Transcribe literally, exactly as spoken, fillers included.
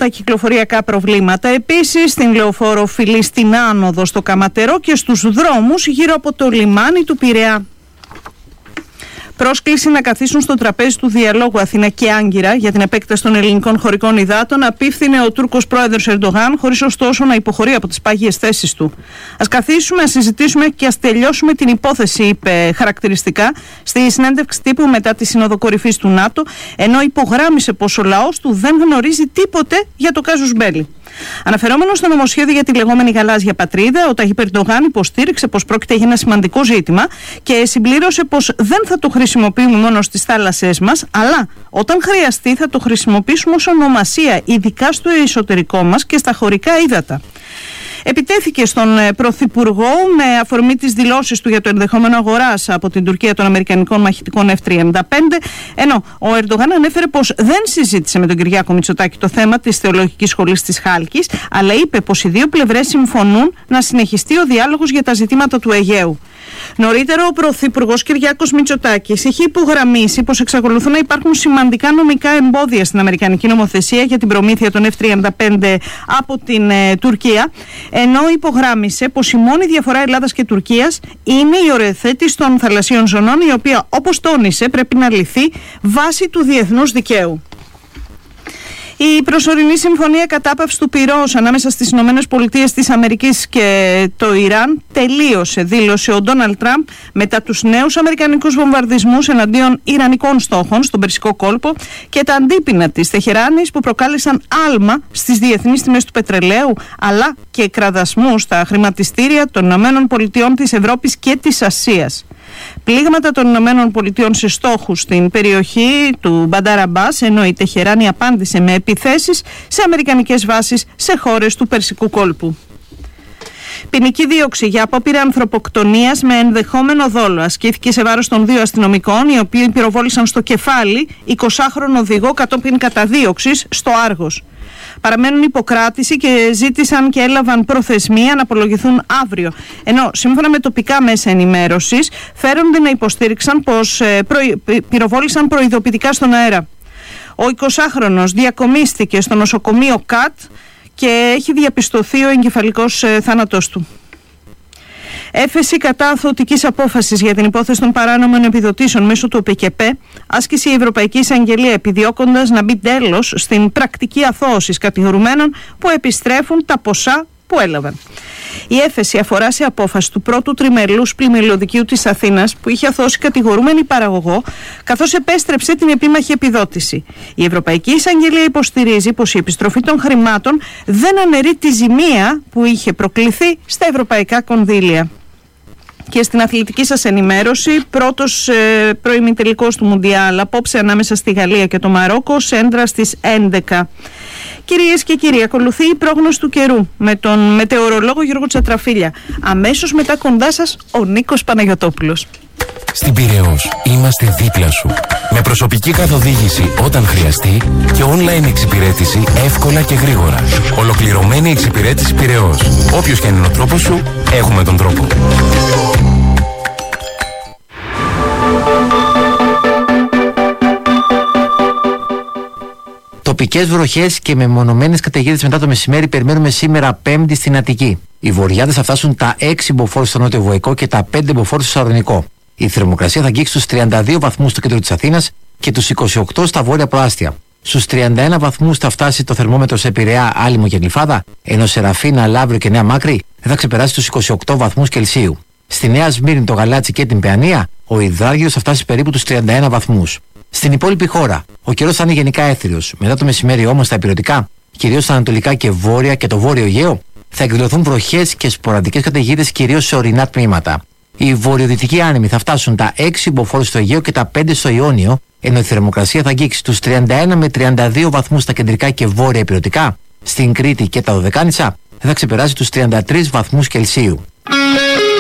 τα κυκλοφοριακά προβλήματα επίσης στην λεωφόρο Φιλή, στην άνοδο στο Καματερό και στους δρόμους γύρω από το λιμάνι του Πειραιά. Πρόσκληση να καθίσουν στο τραπέζι του διαλόγου Αθήνα και Άγκυρα για την επέκταση των ελληνικών χωρικών υδάτων απίφθινε ο Τούρκος πρόεδρος Ερντογάν, χωρίς ωστόσο να υποχωρεί από τις πάγιες θέσεις του. Ας καθίσουμε, ας συζητήσουμε και ας τελειώσουμε την υπόθεση, είπε χαρακτηριστικά στη συνέντευξη τύπου μετά τη Σύνοδο Κορυφής του ΝΑΤΟ, ενώ υπογράμμισε πως ο λαός του δεν γνωρίζει τίποτε για το κάζους μπέλι. Αναφερόμενο στο νομοσχέδιο για τη λεγόμενη γαλάζια πατρίδα, ο Ταγίπ Ερντογάν υποστήριξε πως πρόκειται για ένα σημαντικό ζήτημα και συμπλήρωσε πως δεν θα το χρησιμοποιούμε μόνο στις θάλασσές μας, αλλά όταν χρειαστεί θα το χρησιμοποιήσουμε ως ονομασία, ειδικά στο εσωτερικό μας και στα χωρικά ύδατα. Επιτέθηκε στον Πρωθυπουργό με αφορμή τις δηλώσεις του για το ενδεχόμενο αγοράς από την Τουρκία των αμερικανικών μαχητικών εφ τριακόσια εβδομήντα πέντε, ενώ ο Ερντογάν ανέφερε πως δεν συζήτησε με τον Κυριάκο Μητσοτάκη το θέμα της Θεολογικής Σχολής της Χάλκης, αλλά είπε πως οι δύο πλευρές συμφωνούν να συνεχιστεί ο διάλογος για τα ζητήματα του Αιγαίου. Νωρίτερα, ο Πρωθυπουργός Κυριάκος Μητσοτάκης είχε υπογραμμίσει πως εξακολουθούν να υπάρχουν σημαντικά νομικά εμπόδια στην αμερικανική νομοθεσία για την προμήθεια των εφ τριακόσια εβδομήντα πέντε από την ε, Τουρκία, ενώ υπογράμμισε πως η μόνη διαφορά Ελλάδας και Τουρκίας είναι η οριοθέτηση των θαλασσίων ζωνών, η οποία, όπως τόνισε, πρέπει να λυθεί βάσει του διεθνούς δικαίου. Η προσωρινή συμφωνία κατάπαυσης του πυρός ανάμεσα στις Ηνωμένες Πολιτείες της Αμερικής και το Ιράν τελείωσε, δήλωσε ο Ντόναλντ Τραμπ μετά τους νέους αμερικανικούς βομβαρδισμούς εναντίον ιρανικών στόχων στον Περσικό κόλπο και τα αντίπεινα της Τεχεράνης που προκάλεσαν άλμα στις διεθνείς τιμές του πετρελαίου, αλλά και κραδασμού στα χρηματιστήρια των Ηνωμένων Πολιτειών της Ευρώπης και της Ασίας. Πλήγματα των Ηνωμένων Πολιτειών σε στόχους στην περιοχή του Μπαντάρ Αμπάς, ενώ η Τεχεράνη απάντησε με επιθέσεις σε αμερικανικές βάσεις σε χώρες του Περσικού κόλπου. Ποινική δίωξη για απόπειρα ανθρωποκτονίας με ενδεχόμενο δόλο ασκήθηκε σε βάρος των δύο αστυνομικών, οι οποίοι πυροβόλησαν στο κεφάλι εικοσάχρονο οδηγό κατόπιν καταδίωξης στο Άργος. Παραμένουν υποκράτηση και ζήτησαν και έλαβαν προθεσμία να απολογηθούν αύριο. Ενώ σύμφωνα με τοπικά μέσα ενημέρωσης φέρονται να υποστήριξαν πως προη... πυροβόλησαν προειδοποιητικά στον αέρα. Ο εικοσάχρονος διακομίστηκε στο νοσοκομείο ΚΑΤ και έχει διαπιστωθεί ο εγκεφαλικός θάνατος του. Έφεση κατά αθωωτικής απόφασης για την υπόθεση των παράνομων επιδοτήσεων μέσω του ΟΠΕΚΕΠΕ άσκησε η Ευρωπαϊκή Εισαγγελία, επιδιώκοντας να μπει τέλος στην πρακτική αθώωσης κατηγορουμένων που επιστρέφουν τα ποσά που έλαβαν. Η έφεση αφορά σε απόφαση του πρώτου τριμελούς πλημμυλωδικείου της Αθήνας που είχε αθώσει κατηγορούμενη παραγωγό, καθώς επέστρεψε την επίμαχη επιδότηση. Η Ευρωπαϊκή Εισαγγελία υποστηρίζει πως η επιστροφή των χρημάτων δεν αναιρεί τη ζημία που είχε προκληθεί στα ευρωπαϊκά κονδύλια. Και στην αθλητική σας ενημέρωση, πρώτος ε, προημιτελικός του Μουντιάλ απόψε ανάμεσα στη Γαλλία και το Μαρόκο, σέντρα στις έντεκα. Κυρίες και κύριοι, ακολουθεί η πρόγνωση του καιρού με τον μετεωρολόγο Γιώργο Τσατραφίλια. Αμέσως μετά κοντά σας ο Νίκος Παναγιωτόπουλος. Στην Πειραιώς είμαστε δίπλα σου. Με προσωπική καθοδήγηση όταν χρειαστεί και online εξυπηρέτηση εύκολα και γρήγορα. Ολοκληρωμένη εξυπηρέτηση Πειραιώς. Όποιος και αν είναι ο τρόπος σου, έχουμε τον τρόπο. Τοπικές βροχές και μεμονωμένες καταιγίδες μετά το μεσημέρι περιμένουμε σήμερα Πέμπτη στην Αττική. Οι βορειάδες θα φτάσουν τα έξι μποφόρ στο νότιο Βοϊκό και τα πέντε μποφόρ στο Σαρδονικό. Η θερμοκρασία θα αγγίξει στους τριάντα δύο βαθμούς στο κέντρο της Αθήνας και τους είκοσι οκτώ στα βόρεια προάστια. Στους τριάντα ένα βαθμούς θα φτάσει το θερμόμετρο σε Πειραιά, Άλυμο και Γλυφάδα, ενώ σε Ραφίνα, Λαύριο και Νέα Μάκρη δεν θα ξεπεράσει τους είκοσι οκτώ βαθμούς Κελσίου. Στη Νέα Σμύρνη, το Γαλάτσι και την Παιανία, ο υδράργυρος θα φτάσει περίπου τους τριάντα ένα βαθμούς. Στην υπόλοιπη χώρα, ο καιρός θα είναι γενικά έθριος. Μετά το μεσημέρι όμως στα ηπειρωτικά, κυρίως στα ανατολικά και βόρεια και το βόρειο Αιγαίο, θα εκδηλωθούν βροχές και σποραδικές καταιγίδες κυρίως σε ορεινά τμήματα. Οι βορειοδυτικοί άνεμοι θα φτάσουν τα έξι μποφόρ στο Αιγαίο και τα πέντε στο Ιόνιο, ενώ η θερμοκρασία θα αγγίξει τους τριάντα ένα με τριάντα δύο βαθμούς στα κεντρικά και βόρεια ηπειρωτικά. Στην Κρήτη και τα Δωδεκάνησα δεν θα ξεπεράσει τους τριάντα τρεις βαθμούς Κελσίου.